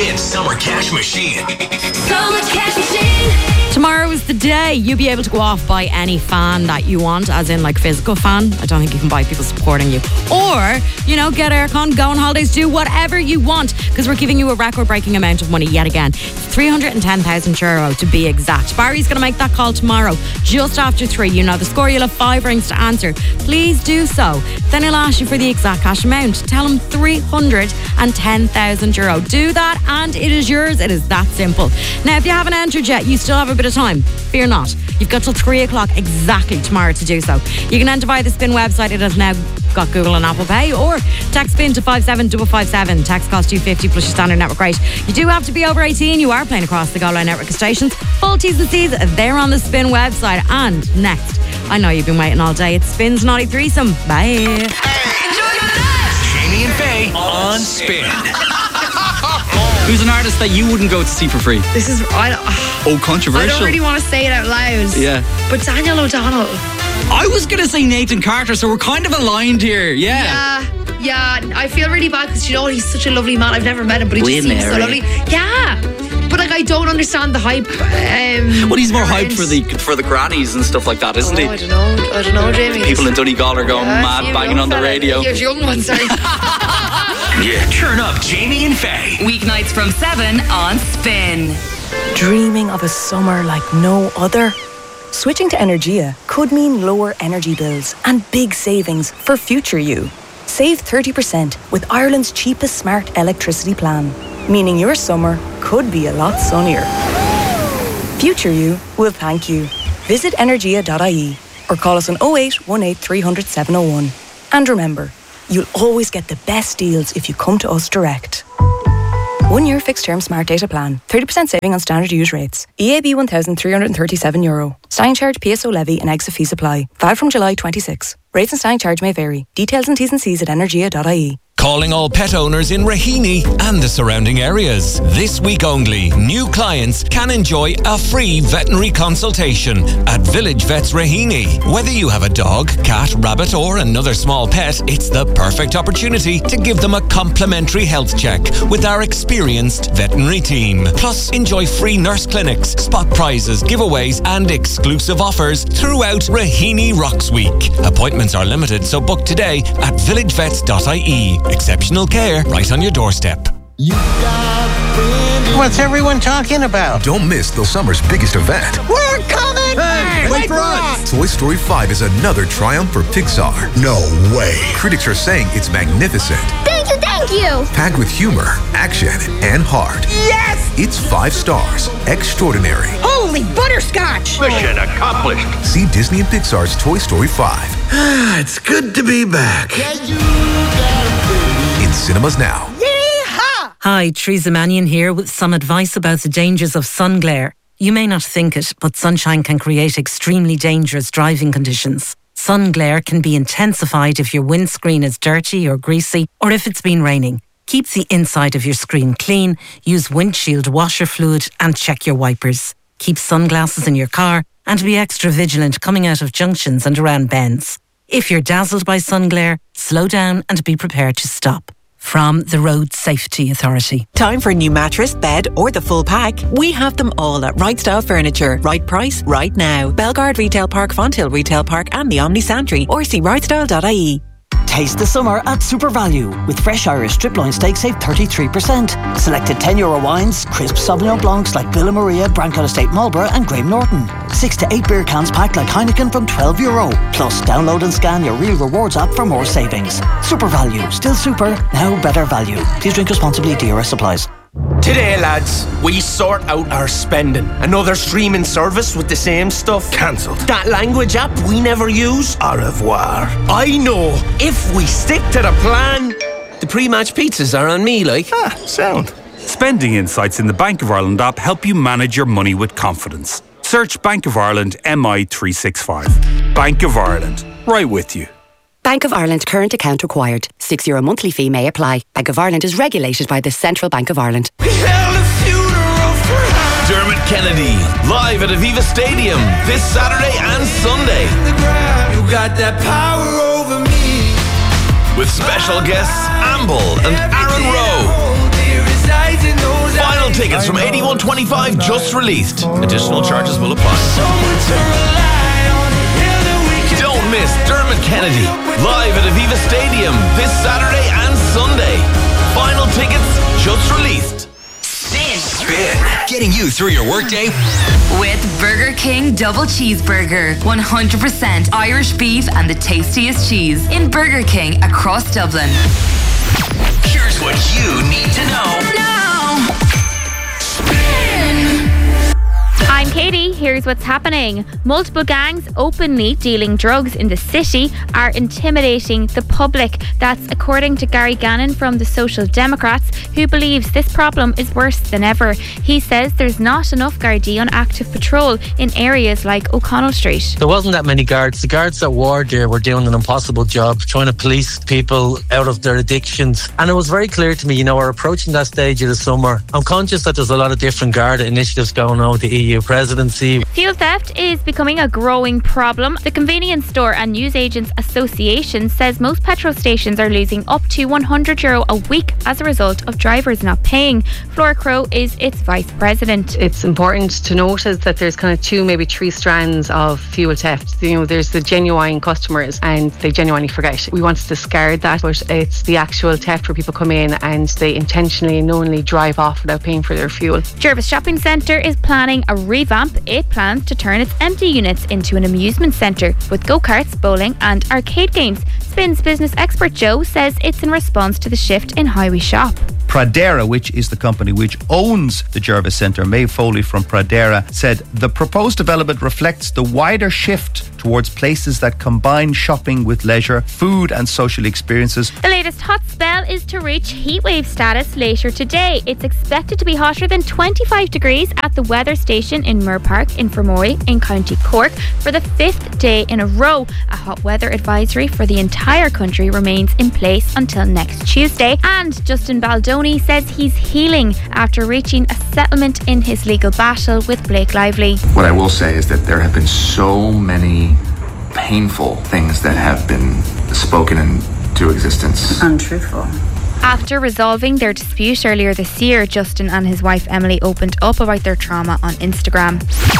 Spin Summer Cash Machine. Summer Cash Machine. Tomorrow is the day you'll be able to go off buy any fan that you want, as in like physical fan. I don't think you can buy people supporting you. Or, get aircon, go on holidays, do whatever you want, because we're giving you a record-breaking amount of money yet again. €310,000 to be exact. Barry's going to make that call tomorrow, just after 3. You know the score, you'll have 5 rings to answer. Please do so. Then he'll ask you for the exact cash amount. Tell him €310,000. Do that and it is yours. It is that simple. Now, if you haven't entered yet, you still have a bit of time. Fear not. You've got till 3 o'clock exactly tomorrow to do so. You can enter via the Spin website. It has now got Google and Apple Pay, or text Spin to 57557. Text costs $2.50 plus your standard network rate. You do have to be over 18. You are playing across the Go Line network of stations. Full T's and C's, they're on the Spin website. And next, I know you've been waiting all day. It's Spin's Naughty Threesome. Bye. Hey, enjoy the night. Jamie and Faye on Spin. Who's an artist that you wouldn't go to see for free? This is... controversial. I don't really want to say it out loud. Yeah. But Daniel O'Donnell. I was going to say Nathan Carter, so we're kind of aligned here. Yeah. Yeah. I feel really bad because, he's such a lovely man. I've never met him, but he just seems so lovely. Yeah. But, I don't understand the hype. Well, he's more hyped for the grannies and stuff like that, isn't he? I don't know, Jamie. People in Donegal are going mad, banging on the radio. Here's young ones, sorry. Yeah, turn up Jamie and Faye. Weeknights from 7 on Spin. Dreaming of a summer like no other? Switching to Energia could mean lower energy bills and big savings for future you. Save 30% with Ireland's cheapest smart electricity plan, meaning your summer could be a lot sunnier. Future you will thank you. Visit energia.ie or call us on 08 18 300 701. And remember, you'll always get the best deals if you come to us direct. 1 year fixed term smart data plan. 30% saving on standard use rates. EAB €1,337. Standing charge, PSO levy and exit fee supply. Valid from July 26. Rates and standing charge may vary. Details and T's and C's at energia.ie. Calling all pet owners in Raheny and the surrounding areas. This week only, new clients can enjoy a free veterinary consultation at Village Vets Raheny. Whether you have a dog, cat, rabbit or another small pet, it's the perfect opportunity to give them a complimentary health check with our experienced veterinary team. Plus, enjoy free nurse clinics, spot prizes, giveaways and exclusive offers throughout Raheny Rocks Week. Appointments are limited, so book today at villagevets.ie. Exceptional care right on your doorstep. What's everyone talking about? Don't miss the summer's biggest event. We're coming! Hey, wait for us! Toy Story 5 is another triumph for Pixar. No way. Critics are saying it's magnificent. Thank you! Packed with humor, action, and heart. Yes! It's 5 stars. Extraordinary. Holy butterscotch! Mission accomplished. See Disney and Pixar's Toy Story 5. It's good to be back. In cinemas now. Yeehaw! Hi, Teresa Mannion here with some advice about the dangers of sun glare. You may not think it, but sunshine can create extremely dangerous driving conditions. Sun glare can be intensified if your windscreen is dirty or greasy, or if it's been raining. Keep the inside of your screen clean, use windshield washer fluid and check your wipers. Keep sunglasses in your car and be extra vigilant coming out of junctions and around bends. If you're dazzled by sun glare, slow down and be prepared to stop. From the Road Safety Authority. Time for a new mattress, bed or the full pack? We have them all at Right Style Furniture. Right price, right now. Belgard Retail Park, Fonthill Retail Park and the Omni Santry, or see rightstyle.ie. Taste the summer at Super Value. With fresh Irish strip loin steak, save 33%. Selected €10 wines, crisp Sauvignon Blancs like Villa Maria, Branco Estate Marlborough and Graham Norton. 6 to 8 beer cans packed like Heineken from €12. Plus, download and scan your Real Rewards app for more savings. Super Value. Still super, now better value. Please drink responsibly. DRS supplies. Today, lads, we sort out our spending. Another streaming service with the same stuff cancelled. That language app we never use, au revoir. I know, if we stick to the plan, the pre-match pizzas are on me, like. Sound. Spending insights in the Bank of Ireland app help you manage your money with confidence. Search Bank of Ireland MI365. Bank of Ireland, right with you. Bank of Ireland current account required. €6 monthly fee may apply. Bank of Ireland is regulated by the Central Bank of Ireland. Dermot Kennedy, live at Aviva Stadium this Saturday and Sunday. You got that power over me. With special guests Amble and Aaron Rowe. Details from 8125 just released. Additional charges will apply. Don't miss Dermot Kennedy live at Aviva Stadium this Saturday and Sunday. Final tickets just released. Spin. Getting you through your workday With Burger King Double Cheeseburger. 100% Irish beef and the tastiest cheese in Burger King across Dublin. Here's what you need to know now. I'm Katie. Here's what's happening. Multiple gangs openly dealing drugs in the city are intimidating the public. That's according to Gary Gannon from the Social Democrats, who believes this problem is worse than ever. He says there's not enough Gardaí on active patrol in areas like O'Connell Street. There wasn't that many guards. The guards that were there were doing an impossible job trying to police people out of their addictions. And it was very clear to me, we're approaching that stage of the summer. I'm conscious that there's a lot of different Garda initiatives going on with the EU presidency. Fuel theft is becoming a growing problem. The Convenience Store and Newsagents Association says most petrol stations are losing up to €100 a week as a result of drivers not paying. Flora Crow is its vice president. It's important to notice that there's kind of two, maybe three strands of fuel theft. There's the genuine customers and they genuinely forget. We want to discard that, but it's the actual theft where people come in and they intentionally and knowingly drive off without paying for their fuel. Jervis Shopping Centre is planning a revamp. It plans to turn its empty units into an amusement centre with go-karts, bowling and arcade games. Spin's business expert Joe says it's in response to the shift in how we shop. Pradera, which is the company which owns the Jervis Centre, Maeve Foley from Pradera, said the proposed development reflects the wider shift towards places that combine shopping with leisure, food and social experiences. The latest hot spell is to reach heatwave status later today. It's expected to be hotter than 25 degrees at the weather station in Moor Park in Fermoy in County Cork for the 5th day in a row. A hot weather advisory for the entire country remains in place until next Tuesday. And Justin Baldoni says he's healing after reaching a settlement in his legal battle with Blake Lively. What I will say is that there have been so many painful things that have been spoken into existence. Untruthful. After resolving their dispute earlier this year, Justin and his wife Emily opened up about their trauma on Instagram.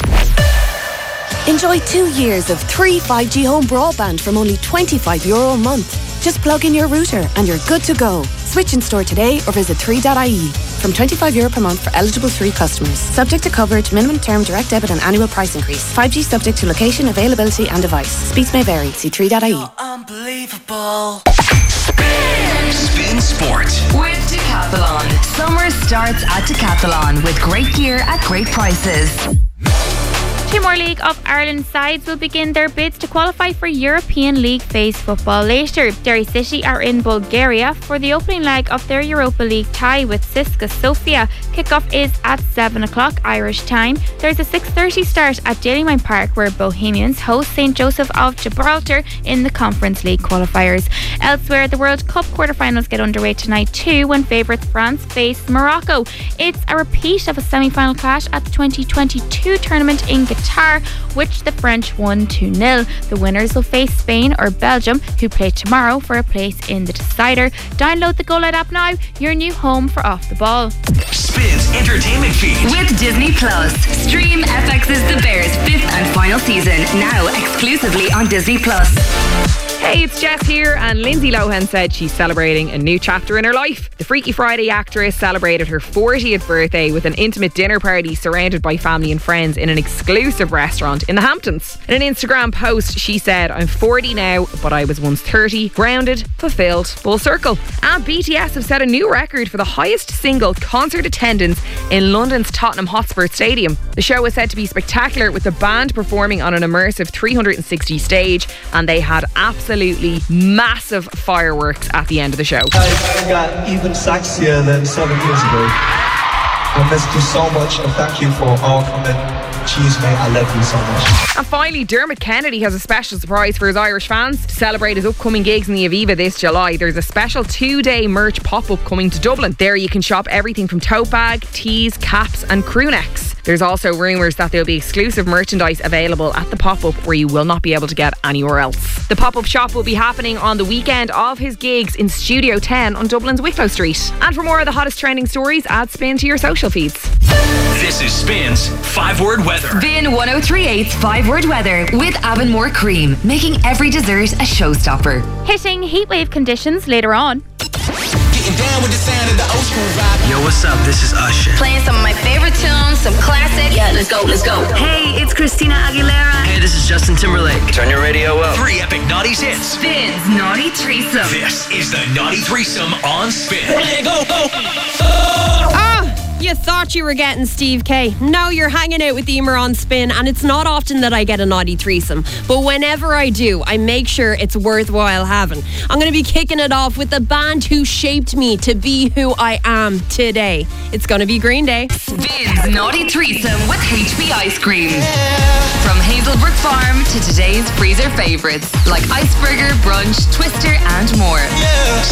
Enjoy 2 years of 3 5G home broadband from only €25 a month. Just plug in your router and you're good to go. Switch in store today or visit 3.ie. From €25 per month for eligible 3 customers. Subject to coverage, minimum term, direct debit and annual price increase. 5G subject to location, availability and device. Speeds may vary. See 3.ie. Unbelievable. Spin Sport With Decathlon. Summer starts at Decathlon with great gear at great prices. 2 more League of Ireland sides will begin their bids to qualify for European League phase football later. Derry City are in Bulgaria for the opening leg of their Europa League tie with CSKA Sofia. Kickoff is at 7 o'clock Irish time. There's a 6:30 start at Dalymount Park where Bohemians host St. Joseph of Gibraltar in the Conference League qualifiers. Elsewhere, the World Cup quarterfinals get underway tonight too when favourites France face Morocco. It's a repeat of a semi-final clash at the 2022 tournament in Qatar, which the French won 2-0. The winners will face Spain or Belgium, who play tomorrow for a place in the decider. Download the GoLight app now, your new home for Off the Ball. Spins entertainment feed with Disney Plus. Stream FX's The Bears 5th and final season now exclusively on Disney Plus. Hey, it's Jess here, and Lindsay Lohan said she's celebrating a new chapter in her life. The Freaky Friday actress celebrated her 40th birthday with an intimate dinner party surrounded by family and friends in an exclusive restaurant in the Hamptons. In an Instagram post, she said, "I'm 40 now, but I was once 30, grounded, fulfilled, full circle." And BTS have set a new record for the highest single concert attendance in London's Tottenham Hotspur Stadium. The show was said to be spectacular, with the band performing on an immersive 360 stage, and they had absolutely massive fireworks at the end of the show. I got even sexier than 7 years ago. I missed you so much, and thank you for all coming. Jeez, mate, I love you so much. And finally, Dermot Kennedy has a special surprise for his Irish fans. To celebrate his upcoming gigs in the Aviva this July, there's a special 2-day merch pop-up coming to Dublin. There you can shop everything from tote bag, tees, caps and crew necks. There's also rumours that there'll be exclusive merchandise available at the pop-up where you will not be able to get anywhere else. The pop-up shop will be happening on the weekend of his gigs in Studio 10 on Dublin's Wicklow Street. And for more of the hottest trending stories, add Spin to your social feeds. This is Spin's 5-word weather. Spin 1038's 5-word weather with Avonmore Cream, making every dessert a showstopper. Hitting heatwave conditions later on. Down with the sound of the ocean vibe. Yo, what's up? This is Usher. Playing some of my favorite tunes, some classics. Yeah, let's go, let's go. Hey, it's Christina Aguilera. Hey, this is Justin Timberlake. Turn your radio up. 3 epic Naughties hits. Spin's Naughty Threesome. This is the Naughty Threesome on Spin. Go. You thought you were getting Steve K. Now you're hanging out with Emer on Spin, and it's not often that I get a naughty threesome, but whenever I do, I make sure it's worthwhile having. I'm going to be kicking it off with the band who shaped me to be who I am today. It's going to be Green Day. Spin's Naughty Threesome with HB Ice Cream. From Hazelbrook Farm to today's freezer favourites like Iceburger, Brunch, Twister and more.